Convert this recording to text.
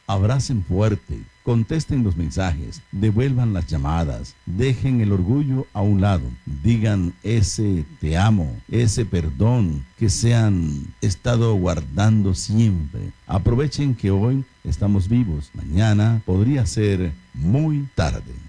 Abracen fuerte, contesten los mensajes, devuelvan las llamadas, dejen el orgullo a un lado, digan ese te amo, ese perdón que se han estado guardando siempre. Aprovechen que hoy estamos vivos, mañana podría ser muy tarde.